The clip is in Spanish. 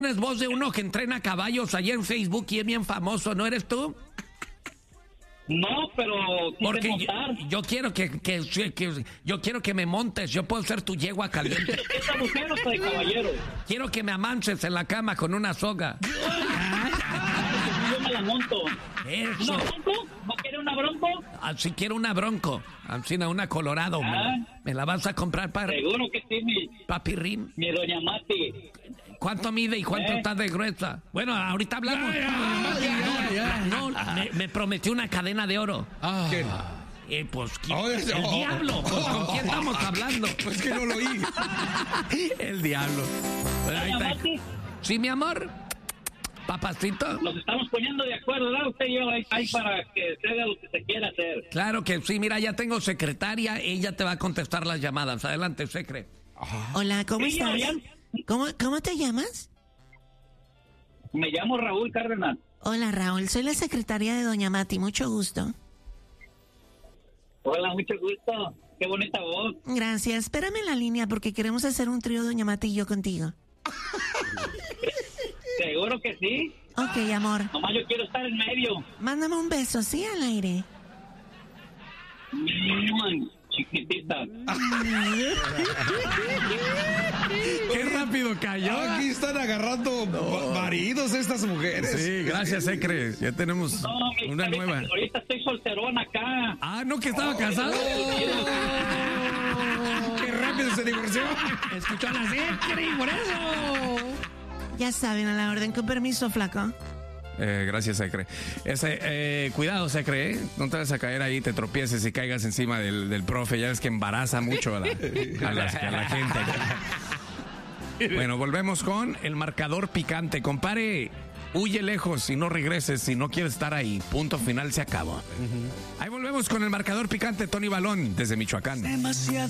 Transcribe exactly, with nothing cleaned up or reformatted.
Es voz de uno que entrena caballos allá en Facebook y es bien famoso, ¿no eres tú? No, pero porque yo, yo quiero que, que, que yo quiero que me montes, yo puedo ser tu yegua caliente. ¿Esa mujer o soy caballero? Quiero que me amanches en la cama con una soga. Yo me la monto. Eso. ¿Una bronco? ¿No quiere una bronco? Así quiero una bronco, así una colorado. Ah, me, la, me la vas a comprar para... Seguro que sí, mi... Papirrín. Mi doña Mati. ¿Cuánto mide y cuánto ¿Eh? está de gruesa? Bueno, ahorita hablamos. Ya, ya, ya, ya, ya. No, no me, me prometió una cadena de oro. Ah. ¿Qué? Eh, pues, ¿quién? Oh, el oh, diablo. Oh, pues, ¿con quién estamos hablando? Pues que no lo oí. El diablo. Ahí está. Sí, mi amor. Papacito. Nos estamos poniendo de acuerdo, ¿verdad? Usted y yo ahí, ahí para que se haga lo que se quiera hacer. Claro que sí. Mira, ya tengo secretaria. Ella te va a contestar las llamadas. Adelante, secre. Ajá. Hola, ¿cómo sí, estás? Ya... ¿Cómo, ¿Cómo te llamas? Me llamo Raúl Cárdenas. Hola, Raúl. Soy la secretaria de doña Mati. Mucho gusto. Hola, mucho gusto. Qué bonita voz. Gracias. Espérame en la línea porque queremos hacer un trío doña Mati y yo contigo. ¿Seguro que sí? Ok, amor. Nomás yo quiero estar en medio. Mándame un beso, ¿sí? Al aire. Man, chiquitita. Qué rápido cayó. Aquí están agarrando no. maridos estas mujeres. Sí, gracias, Secre. Ya tenemos no, una ahorita, nueva. Ahorita estoy solterón acá. Ah, ¿no que estaba oh, casado? Oh. Qué rápido se divorció. Escuchó a la Secre y por eso. Ya saben, a la orden. Con permiso, flaco. Eh, gracias, Secre. Ese, eh, cuidado, Secre, ¿eh? No te vas a caer ahí, te tropieces y caigas encima del, del profe. Ya ves que embaraza mucho a la, a la, a la gente. Bueno, volvemos con el marcador picante. Compare, huye lejos y no regreses si no quieres estar ahí. Punto final, se acabó. Uh-huh. Ahí volvemos con el marcador picante. Tony Balón, desde Michoacán. Demasiado